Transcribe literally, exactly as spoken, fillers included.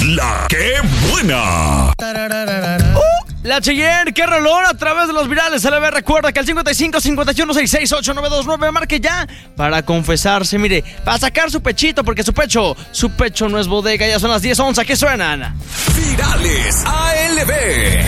La ¡Qué buena! Uh, la Cheyenne, qué rolón a través de los virales. Se le ve, recuerda que al cincuenta y cinco, cincuenta y uno, sesenta y seis, ocho nueve dos nueve marque ya para confesarse, mire, para sacar su pechito, porque su pecho, su pecho no es bodega. Ya son las diez once, ¿qué suenan? Virales A L B.